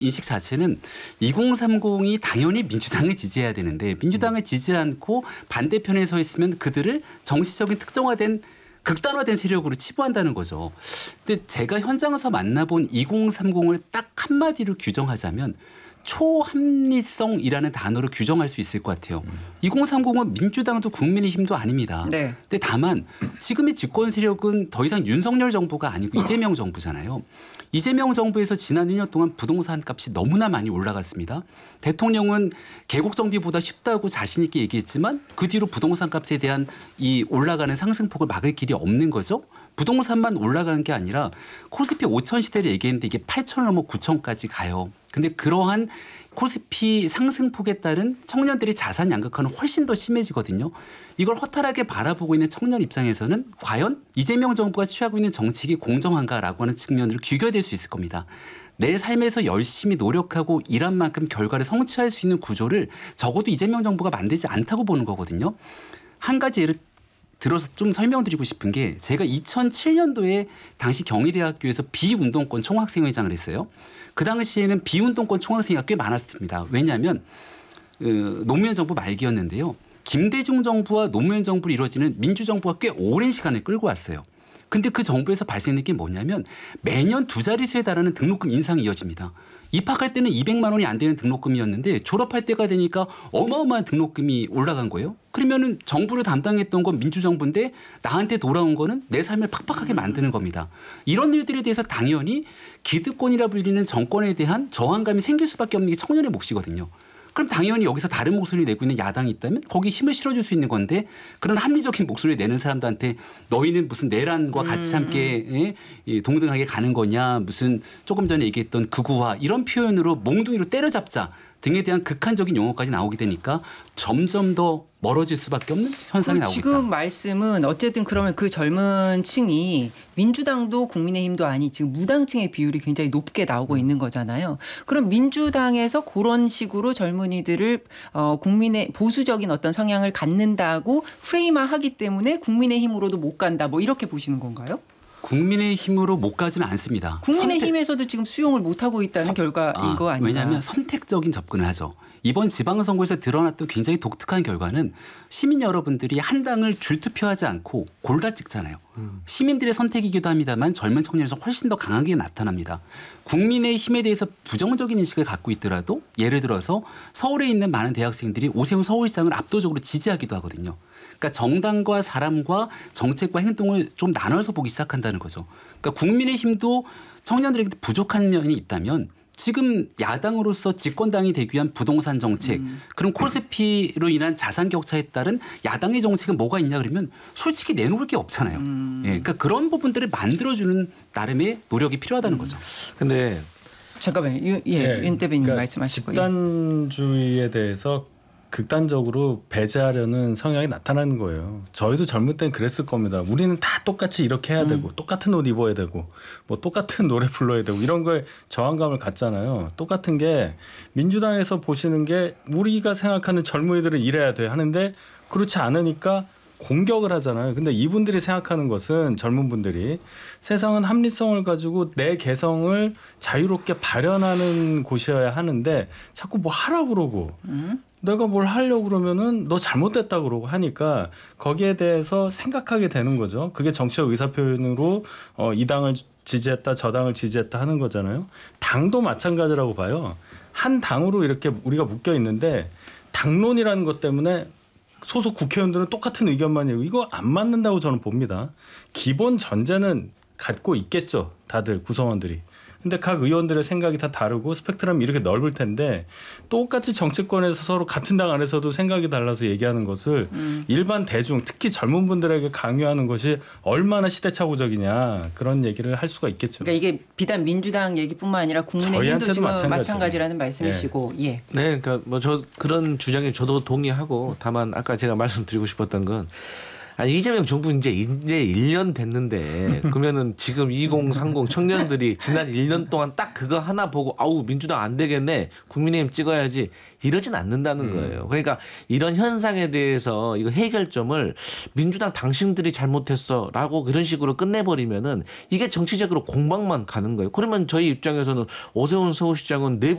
인식 자체는 2030이 당연히 민주당을 지지해야 되는데 민주당을 지지하지 않고 반대편에 서 있으면 그들을 정치적인 특정화된 극단화된 세력으로 치부한다는 거죠. 근데 제가 현장에서 만나본 2030을 딱 한마디로 규정하자면 초합리성이라는 단어로 규정할 수 있을 것 같아요. 2030은 민주당도 국민의힘도 아닙니다. 네. 근데 다만 지금의 집권 세력은 더 이상 윤석열 정부가 아니고 이재명 정부잖아요. 이재명 정부에서 지난 1년 동안 부동산 값이 너무나 많이 올라갔습니다. 대통령은 계곡 정비보다 쉽다고 자신 있게 얘기했지만 그 뒤로 부동산 값에 대한 이 올라가는 상승폭을 막을 길이 없는 거죠. 부동산만 올라간 게 아니라 코스피 5천 시대를 얘기했는데 이게 8천 넘어 9천까지 가요. 근데 그러한 코스피 상승폭에 따른 청년들이 자산 양극화는 훨씬 더 심해지거든요. 이걸 허탈하게 바라보고 있는 청년 입장에서는 과연 이재명 정부가 취하고 있는 정책이 공정한가라고 하는 측면으로 귀결될 수 있을 겁니다. 내 삶에서 열심히 노력하고 일한 만큼 결과를 성취할 수 있는 구조를 적어도 이재명 정부가 만들지 않다고 보는 거거든요. 한 가지 예를 들어서 좀 설명드리고 싶은 게 제가 2007년도에 당시 경희대학교에서 비운동권 총학생회장을 했어요. 그 당시에는 비운동권 총학생회가 꽤 많았습니다. 왜냐하면 노무현 정부 말기였는데요. 김대중 정부와 노무현 정부로 이루어지는 민주정부가 꽤 오랜 시간을 끌고 왔어요. 근데 그 정부에서 발생된 게 뭐냐면 매년 두 자릿수에 달하는 등록금 인상이 이어집니다. 입학할 때는 200만 원이 안 되는 등록금이었는데 졸업할 때가 되니까 어마어마한 등록금이 올라간 거예요. 그러면은 정부를 담당했던 건 민주정부인데 나한테 돌아온 거는 내 삶을 팍팍하게 만드는 겁니다. 이런 일들에 대해서 당연히 기득권이라 불리는 정권에 대한 저항감이 생길 수밖에 없는 게 청년의 몫이거든요. 그럼 당연히 여기서 다른 목소리를 내고 있는 야당이 있다면 거기 힘을 실어줄 수 있는 건데 그런 합리적인 목소리를 내는 사람들한테 너희는 무슨 내란과 같이 함께 동등하게 가는 거냐 무슨 조금 전에 얘기했던 극우화 이런 표현으로 몽둥이로 때려잡자 등에 대한 극한적인 용어까지 나오게 되니까 점점 더 멀어질 수밖에 없는 현상이 나오고 있다. 지금 말씀은 어쨌든 그러면 그 젊은 층이 민주당도 국민의힘도 아니 지금 무당층의 비율이 굉장히 높게 나오고 있는 거잖아요. 그럼 민주당에서 그런 식으로 젊은이들을 국민의 보수적인 어떤 성향을 갖는다고 프레임화하기 때문에 국민의힘으로도 못 간다 뭐 이렇게 보시는 건가요? 국민의힘으로 못 가지는 않습니다. 국민의힘에서도 지금 수용을 못하고 있다는 결과인 거 아닌가. 왜냐하면 선택적인 접근을 하죠. 이번 지방선거에서 드러났던 굉장히 독특한 결과는 시민 여러분들이 한 당을 줄투표하지 않고 골라 찍잖아요. 시민들의 선택이기도 합니다만 젊은 청년에서 훨씬 더 강하게 나타납니다. 국민의힘에 대해서 부정적인 인식을 갖고 있더라도 예를 들어서 서울에 있는 많은 대학생들이 오세훈 서울시장을 압도적으로 지지하기도 하거든요. 그러니까 정당과 사람과 정책과 행동을 좀 나눠서 보기 시작한다는 거죠. 그러니까 국민의힘도 청년들에게 부족한 면이 있다면 지금 야당으로서 집권당이 되기 위한 부동산 정책 그럼 코스피로 인한 자산 격차에 따른 야당의 정책은 뭐가 있냐 그러면 솔직히 내놓을 게 없잖아요. 예, 그러니까 그런 부분들을 만들어주는 나름의 노력이 필요하다는 거죠. 근데 잠깐만요. 윤 대변인 그러니까 말씀하시고. 집단주의에 대해서 극단적으로 배제하려는 성향이 나타나는 거예요. 저희도 젊을 땐 그랬을 겁니다. 우리는 다 똑같이 이렇게 해야 되고 똑같은 옷 입어야 되고 뭐 똑같은 노래 불러야 되고 이런 거에 저항감을 갖잖아요. 똑같은 게 민주당에서 보시는 게 우리가 생각하는 젊은이들은 이래야 돼 하는데 그렇지 않으니까 공격을 하잖아요. 근데 이분들이 생각하는 것은 젊은 분들이 세상은 합리성을 가지고 내 개성을 자유롭게 발현하는 곳이어야 하는데 자꾸 뭐 하라고 그러고 내가 뭘 하려고 그러면은 너 잘못됐다 그러고 하니까 거기에 대해서 생각하게 되는 거죠. 그게 정치적 의사표현으로 이 당을 지지했다 저 당을 지지했다 하는 거잖아요. 당도 마찬가지라고 봐요. 한 당으로 이렇게 우리가 묶여 있는데 당론이라는 것 때문에 소속 국회의원들은 똑같은 의견만이고 이거 안 맞는다고 저는 봅니다. 기본 전제는 갖고 있겠죠. 다들 구성원들이. 근데 각 의원들의 생각이 다 다르고 스펙트럼이 이렇게 넓을 텐데 똑같이 정치권에서 서로 같은 당 안에서도 생각이 달라서 얘기하는 것을 일반 대중 특히 젊은 분들에게 강요하는 것이 얼마나 시대착오적이냐 그런 얘기를 할 수가 있겠죠. 그러니까 이게 비단 민주당 얘기뿐만 아니라 국민의힘도 지금 마찬가지라는 말씀이시고. 예. 네, 그러니까 뭐 저 그런 주장에 저도 동의하고 다만 아까 제가 말씀드리고 싶었던 건 아니 이재명 정부 이제 1년 됐는데 그러면은 지금 2030 청년들이 지난 1년 동안 딱 그거 하나 보고 아우 민주당 안 되겠네 국민의힘 찍어야지 이러진 않는다는 거예요. 그러니까 이런 현상에 대해서 이거 해결점을 민주당 당신들이 잘못했어라고 그런 식으로 끝내버리면은 이게 정치적으로 공방만 가는 거예요. 그러면 저희 입장에서는 오세훈 서울시장은